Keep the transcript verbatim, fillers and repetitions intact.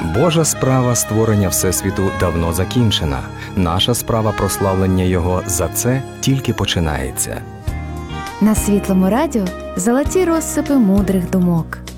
Божа справа створення Всесвіту давно закінчена. Наша справа прославлення Його за це тільки починається. На Світлому радіо золоті розсипи мудрих думок.